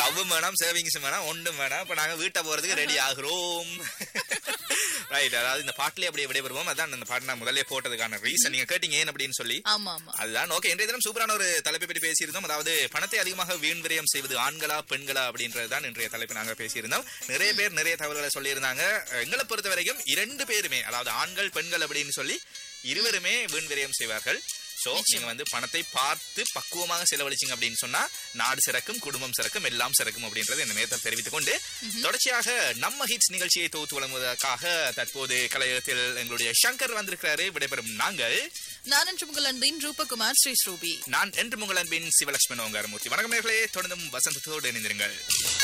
லவ்வும் வேணாம் சேவிங்ஸும் வேணாம் ஒன்றும் வேணாம். இப்ப நாங்க வீட்டை போறதுக்கு ரெடி ஆகுறோம். ரைட். அதாவது இந்த பாட்டிலே அப்படியே விடைபெறுவோம். அதான் அந்த பாட்டு நான் முதல்ல போட்டதுக்கான ரீசன் நீங்க கேட்டீங்க ஏன் அப்படின்னு சொல்லி. ஆமா ஆமா அதுதான். ஓகே, இன்றைய தினம் சூப்பரான ஒரு தலைப்பை பற்றி பேசியிருந்தோம். அதாவது பணத்தை அதிகமாக வீண் விரயம் செய்வது ஆண்களா பெண்களா அப்படின்றதுதான் இன்றைய தலைப்பு நாங்க பேசியிருந்தோம். நிறைய பேர் நிறைய தகவல்களை சொல்லியிருந்தாங்க. எங்களை பொறுத்த வரைக்கும் 2 பேருமே, அதாவது ஆண்கள் பெண்கள் அப்படின்னு சொல்லி இருவருமே வீண் விரயம் செய்வார்கள். சோ நீங்க வந்து பணத்தை பார்த்து பக்குவமாக செலவழிச்சிங்க அப்படின்னு சொன்னா நாடு சிறக்கும், குடும்பம் சிறக்கும், எல்லாம் சிறக்கும் அப்படின்றது இந்த நேரத்தில் தெரிவித்துக் கொண்டு தொடர்ச்சியாக நம்ம ஹிட்ஸ் நிகழ்ச்சியை தொகுத்து வழங்குவதற்காக தற்போது கலையகத்தில் எங்களுடைய சங்கர் வந்திருக்கிறாரு. விடைபெறும் நாங்கள், நான் என்று உங்கள் அன்பின் ரூபகுமார் ஸ்ரீ ஸ்ரூபி. நான் என்று உங்கள் அன்பின் சிவலட்சுமன் ஓங்காரமூர்த்தி. வணக்கம் நேயர்களே, தொடர்ந்தும் வசந்தத்தோடு இணைந்திருங்கள்.